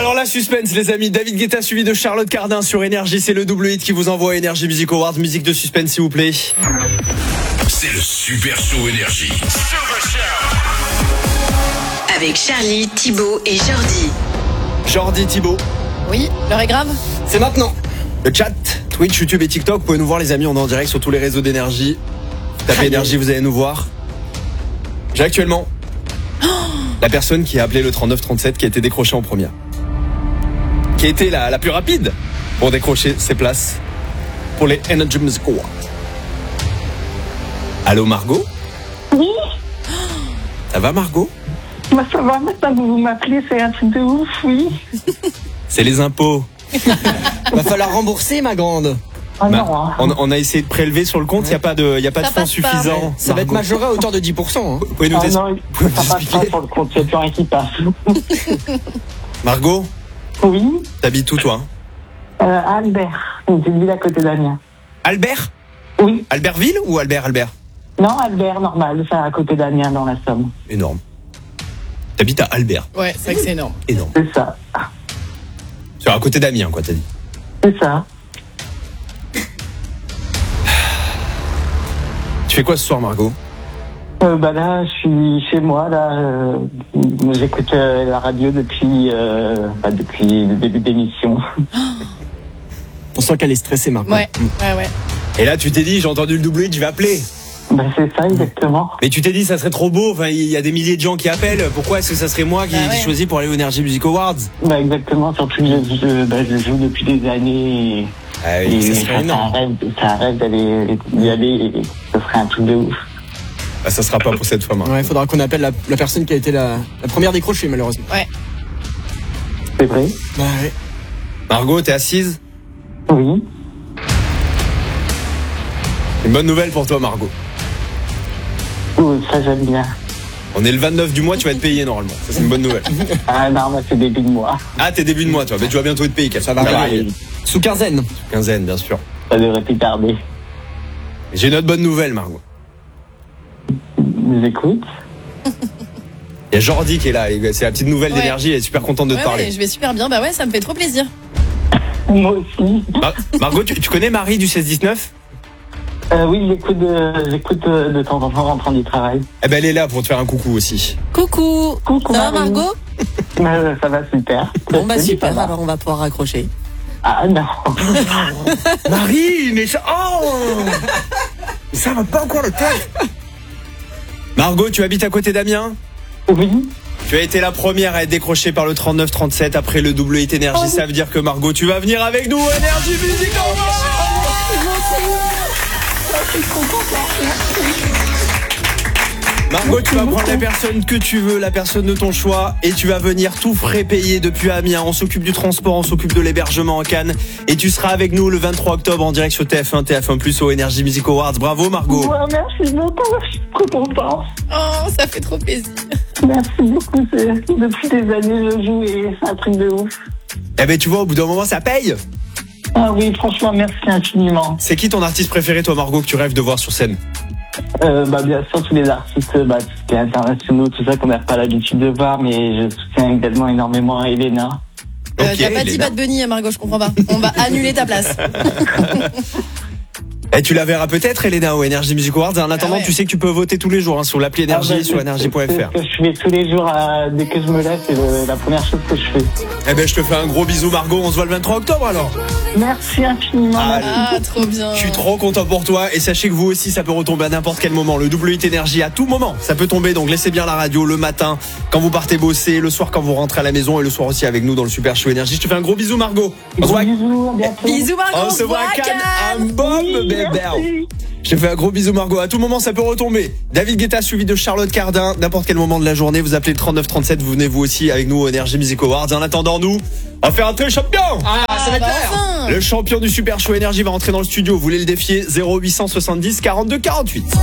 Alors la suspense les amis, David Guetta suivi de Charlotte Cardin sur Énergie, c'est le double hit qui vous envoie Énergie Music Awards, musique de suspense s'il vous plaît. C'est le Super Show Énergie. Avec Charlie, Thibaut et Jordi. Jordi, Thibaut. Oui, l'heure est grave. C'est maintenant. Le chat, Twitch, YouTube et TikTok, vous pouvez nous voir les amis, on est en direct sur tous les réseaux d'Énergie. Tapez Énergie, vous allez nous voir. J'ai actuellement la personne qui a appelé le 3937 qui a été décrochée en première. Qui a été la plus rapide pour décrocher ses places pour les Energy Music Awards. Allô Margot? Oui, Ça va Margot? bah ça va, maintenant que vous m'appelez, c'est un truc de ouf, oui. C'est les impôts. Va falloir rembourser, ma grande. Ah Bah, non, on a essayé de prélever sur le compte, il n'y a pas de Ça fonds passe pas, suffisants. Ça va être Margot. majoré à hauteur de 10%. Hein. Vous pouvez nous ah non, pouvez nous ça passe pas expliquer sur le compte, il n'y a plus rien qui passe. Margot, Oui, t'habites où toi? Albert, une petite ville à côté d'Amiens. Albert? Oui, Albertville ou Albert? non, Albert, normal, c'est à côté d'Amiens dans la Somme. Énorme. T'habites à Albert. Ouais, c'est vrai que c'est énorme. Énorme. C'est ça, C'est à côté d'Amiens quoi t'as dit. c'est ça. Tu fais quoi ce soir Margot? Bah là, je suis chez moi, là, j'écoute la radio depuis le début d'émission. On sent qu'elle est stressée, Margot. Ouais. Et là tu t'es dit j'ai entendu le double hit, je vais appeler. Bah c'est ça, exactement. Mais tu t'es dit ça serait trop beau, enfin il y a des milliers de gens qui appellent, pourquoi est-ce que ça serait moi qui choisis pour aller aux Energy Music Awards? Bah exactement, surtout que je joue depuis des années et... Ah oui, Et ça serait énorme. c'est un rêve d'y aller et ce serait un truc de ouf. Ah, ça sera pas pour cette fois Margot. Ouais, il faudra qu'on appelle la personne qui a été la première décrochée, malheureusement. Ouais. C'est vrai? Bah ouais. Margot, t'es assise? Oui. Une bonne nouvelle pour toi Margot. Oh, ça j'aime bien. On est le 29 du mois, tu vas être payé normalement. Ça c'est une bonne nouvelle. Ah non, moi c'est début de mois. Ah t'es début de mois toi, mais tu vas bientôt être payé. Ça va arriver. Sous quinzaine. Quinzaine bien sûr. Ça devrait plus tarder. J'ai une autre bonne nouvelle Margot. Je vous écoute. Il y a Jordi qui est là, c'est la petite nouvelle Ouais. d'Énergie, elle est super contente de te parler. Ouais, je vais super bien. Bah ouais, ça me fait trop plaisir. Moi aussi. Margot, tu connais Marie du 16-19? Oui, j'écoute de temps en temps en rentrant du travail. Eh ben elle est là pour te faire un coucou aussi. Coucou. Coucou, Ça va Marie. Margot? Ça va super. Bon, bah Ça super, va. alors on va pouvoir raccrocher. Ah non. Marie, mais ça... Oh ça va pas encore le tête. Margot, tu habites à côté d'Amiens? Oui. Tu as été la première à être décrochée par le 3937 après le double hit Énergie. Ça veut dire que Margot, tu vas venir avec nous Énergie Music Margot, tu vas prendre la personne que tu veux, la personne de ton choix, et tu vas venir tout frais payer depuis Amiens. On s'occupe du transport, on s'occupe de l'hébergement en Cannes, et tu seras avec nous le 23 octobre en direct sur TF1, TF1+, au Energy Music Awards. Bravo Margot. Ouais, merci beaucoup, je suis trop contente. Oh, ça fait trop plaisir. Merci beaucoup. Depuis des années, je joue et c'est un truc de ouf. Eh ben tu vois, au bout d'un moment, ça paye. Ah oui, franchement, merci infiniment. C'est qui ton artiste préféré, toi Margot, que tu rêves de voir sur scène? Bien sûr, tous les artistes, tout ce qui est internationaux, tout ça qu'on n'a pas l'habitude de voir, mais je soutiens également énormément Elena. Ok, T'as pas dit Elena. Bad Bunny, Margot, je comprends pas. On va annuler ta place. Et tu la verras peut-être, Elena, au Energy Music Awards. En attendant, ouais. tu sais que tu peux voter tous les jours sur l'appli Énergie, sur énergie.fr. C'est ce que je fais tous les jours, dès que je me lève, c'est la première chose que je fais. Eh ben, je te fais un gros bisou, Margot. On se voit le 23 octobre alors. Merci infiniment. Ah, trop bien. Je suis trop content pour toi. Et sachez que vous aussi, ça peut retomber à n'importe quel moment. Le double hit Énergie, à tout moment, ça peut tomber. Donc laissez bien la radio le matin, quand vous partez bosser, le soir quand vous rentrez à la maison, et le soir aussi avec nous dans le Super Show Énergie. Je te fais un gros bisou, Margot. On se voit. Bisous, à bientôt. Bisous Margot, On se voit à Cannes. Un Oui, bombe, bébé. merci. Je te fais un gros bisou Margot, à tout moment ça peut retomber. David Guetta suivi de Charlotte Cardin, n'importe quel moment de la journée, vous appelez le 3937, vous venez vous aussi avec nous au Energy Music Awards. En attendant nous, on va faire un très champion. Ah, ça va être clair. Enfin. Le champion du Super Show Énergie va rentrer dans le studio, vous voulez le défier? 0870 42 48.